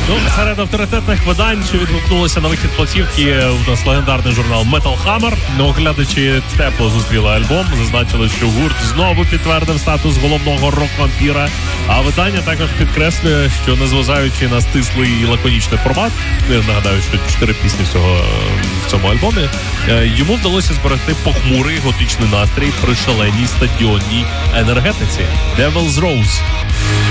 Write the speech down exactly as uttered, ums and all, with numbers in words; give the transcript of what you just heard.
Ну, серед авторитетних видань, що відгукнулося на вихід платівки, у нас легендарний журнал Metal Hammer. Оглядачі тепло зустріли альбом, зазначили, що гурт знову підтвердив статус головного рок-вампіра. А видання також підкреслює, що незважаючи на стислий і лаконічний формат, я нагадаю, що чотири пісні всього в цьому альбомі, йому вдалося зберегти похмурий готичний настрій при шаленій стадіонній енергетиці. Devil's Rose.